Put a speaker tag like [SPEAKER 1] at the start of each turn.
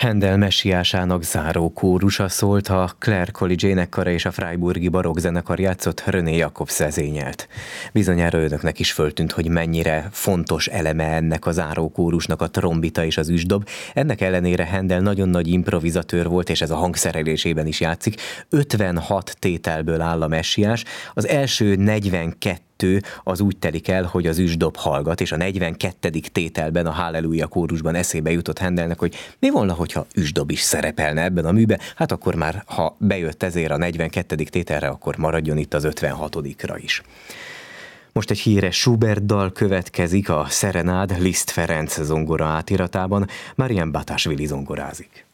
[SPEAKER 1] Händel messiásának záró kórusa szólt, a Clare College énekkara és a Freiburgi barokkzenekar játszott, René Jakob szezényelt. Bizonyára önöknek is föltűnt, hogy mennyire fontos eleme ennek a záró kórusnak a trombita és az üsdob. Ennek ellenére Händel nagyon nagy improvizatőr volt, és ez a hangszerelésében is játszik. 56 tételből áll a messiás, az első 42 az úgy telik el, hogy az üsdob hallgat, és a 42. tételben, a Halleluja kórusban eszébe jutott Händelnek, hogy mi volna, hogyha üsdob is szerepelne ebben a műben, hát akkor már, ha bejött ezért a 42. tételre, akkor maradjon itt az 56-ra is. Most egy híres Schubert dal következik, a Szerenád Liszt Ferenc zongora átiratában, Marian Batásvili zongorázik.